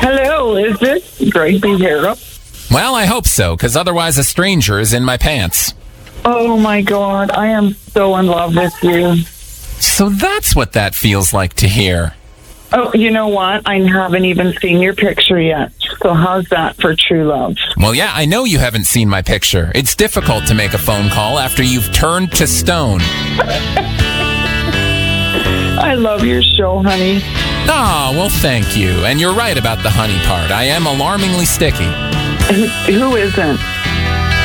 Hello, is this Greg Behara? Well, I hope so, because otherwise a stranger is in my pants. Oh my God, I am so in love with you. So that's what that feels like to hear. Oh, you know what? I haven't even seen your picture yet. So how's that for true love? Well, yeah, I know you haven't seen my picture. It's difficult to make a phone call after you've turned to stone. I love your show, honey. Ah, well, thank you. And you're right about the honey part. I am alarmingly sticky. Who isn't?